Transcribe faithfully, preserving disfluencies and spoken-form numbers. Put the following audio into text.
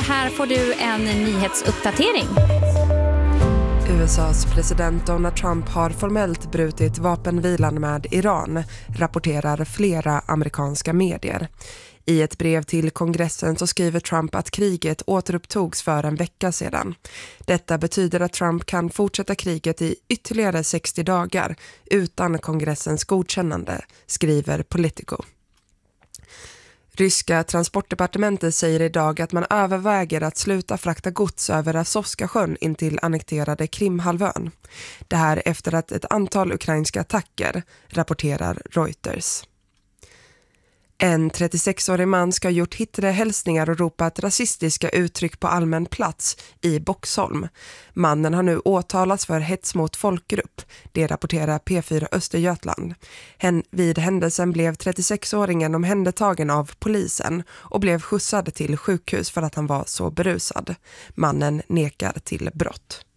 här får du en nyhetsuppdatering. U S A:s president Donald Trump har formellt brutit vapenvilan med Iran, rapporterar flera amerikanska medier. I ett brev till kongressen så skriver Trump att kriget återupptogs för en vecka sedan. Detta betyder att Trump kan fortsätta kriget i ytterligare sextio dagar utan kongressens godkännande, skriver Politico. Ryska transportdepartementet säger idag att man överväger att sluta frakta gods över Azovska sjön in till annekterade Krimhalvön. Det här efter att ett antal ukrainska attacker, rapporterar Reuters. En trettiosexårig man ska ha gjort Hitlerhälsningar och ropat rasistiska uttryck på allmän plats i Boxholm. Mannen har nu åtalats för hets mot folkgrupp, det rapporterar P fyra Östergötland. Hen, vid händelsen blev trettiosexåringen omhändertagen av polisen och blev skjutsad till sjukhus för att han var så berusad. Mannen nekar till brott.